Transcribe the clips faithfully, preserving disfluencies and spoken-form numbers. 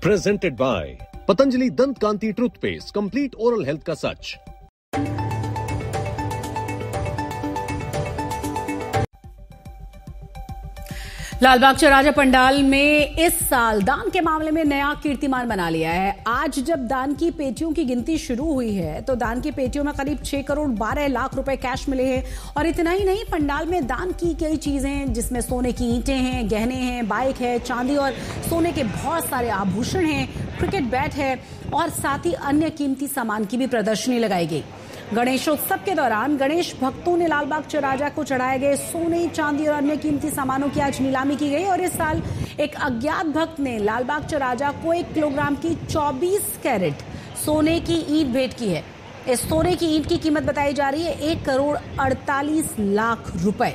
Presented by Patanjali दंत कांति toothpaste, complete oral health का सच। लालबाग चौराहा पंडाल में इस साल दान के मामले में नया कीर्तिमान बना लिया है। आज जब दान की पेटियों की गिनती शुरू हुई है तो दान की पेटियों में करीब छह करोड़ बारह लाख रुपए कैश मिले हैं। और इतना ही नहीं, पंडाल में दान की कई चीजें जिसमें सोने की ईंटें हैं, गहने हैं, बाइक है, चांदी और सोने के बहुत सारे आभूषण हैं, क्रिकेट बैट है और साथ ही अन्य कीमती सामान की भी प्रदर्शनी लगाई गई। गणेशोत्सव के दौरान गणेश भक्तों ने लालबाग चौराहा को चढ़ाए गए सोने, चांदी और अन्य कीमती सामानों की आज नीलामी की गई। और इस साल एक अज्ञात भक्त ने लालबाग चौराहा को एक किलोग्राम की चौबीस कैरेट सोने की ईंट भेंट की है। इस सोने की ईंट की कीमत बताई जा रही है एक करोड़ अड़तालीस लाख रुपए।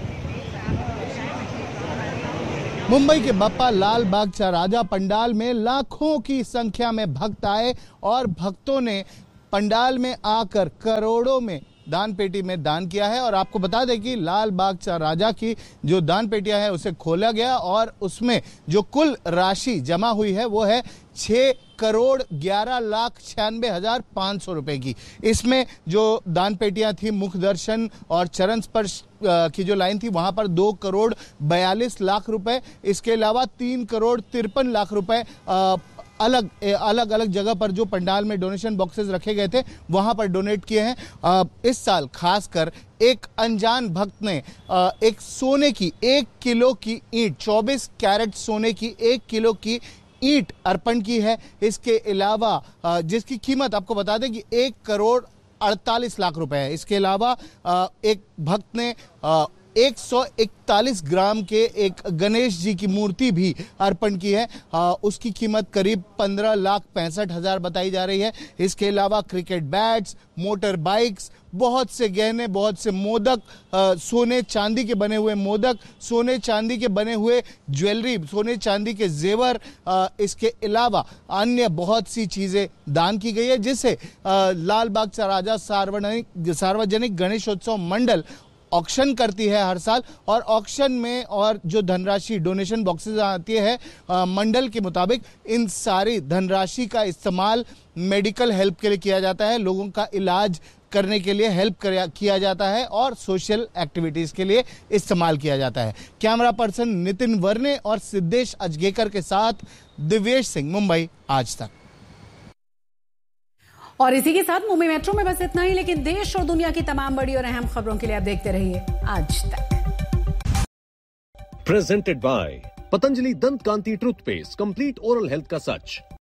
मुंबई के बप्पा लालबाग चौराहा पंडाल में लाखों की संख्या में भक्त आए और भक्तों ने पंडाल में आकर करोड़ों में दान पेटी में दान किया है। और आपको बता दें कि लालबाग चौराहा की जो दान पेटियां है उसे खोला गया और उसमें जो कुल राशि जमा हुई है वो है छह करोड़ ग्यारह लाख छियानवे हजार पाँच सौ रुपए की। इसमें जो दान पेटियां थी, मुख दर्शन और चरण स्पर्श की जो लाइन थी वहां पर दो करोड़ बयालीस लाख रुपए, इसके अलावा तीन करोड़ तिरपन लाख रुपए अलग अलग अलग जगह पर जो पंडाल में डोनेशन बॉक्सेस रखे गए थे वहां पर डोनेट किए हैं। इस साल खासकर एक अनजान भक्त ने एक सोने की एक किलो की ईंट, चौबीस कैरेट सोने की एक किलो की ईंट अर्पण की है। इसके अलावा जिसकी कीमत आपको बता दें कि एक करोड़ अड़तालीस लाख रुपए है। इसके अलावा एक भक्त ने एक सौ इकतालीस ग्राम के एक गणेश जी की मूर्ति भी अर्पण की है। आ, उसकी कीमत करीब पंद्रह लाख पैंसठ हजार बताई जा रही है। इसके अलावा क्रिकेट बैट्स, मोटर बाइक्स, बहुत से गहने, बहुत से मोदक, आ, सोने चांदी के बने हुए मोदक, सोने चांदी के बने हुए ज्वेलरी, सोने चांदी के जेवर, आ, इसके अलावा अन्य बहुत सी चीजें दान की गई है, जिसे लालबाग चौराहा सार्वजनिक सार्वजनिक गणेशोत्सव मंडल ऑक्शन करती है हर साल। और ऑक्शन में और जो धनराशि डोनेशन बॉक्सेस आती है आ, मंडल के मुताबिक इन सारी धनराशि का इस्तेमाल मेडिकल हेल्प के लिए किया जाता है, लोगों का इलाज करने के लिए हेल्प किया जाता है और सोशल एक्टिविटीज के लिए इस्तेमाल किया जाता है। कैमरा पर्सन नितिन वर्ने और सिद्धेश अजगेकर के साथ दिव्येश सिंह, मुंबई आज तक। और इसी के साथ मुंबई मेट्रो में बस इतना ही, लेकिन देश और दुनिया की तमाम बड़ी और अहम खबरों के लिए आप देखते रहिए आज तक। प्रेजेंटेड बाय पतंजलि दंत कांति टूथपेस्ट, कंप्लीट ओरल हेल्थ का सच।